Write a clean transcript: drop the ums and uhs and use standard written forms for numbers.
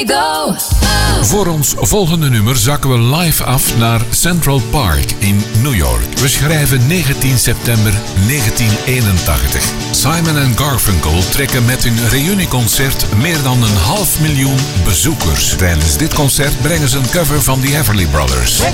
Go! Voor ons volgende nummer zakken we live af naar Central Park in New York. We schrijven 19 september 1981. Simon & Garfunkel trekken met hun reunieconcert meer dan 500.000 bezoekers. Tijdens dit concert brengen ze een cover van The Everly Brothers.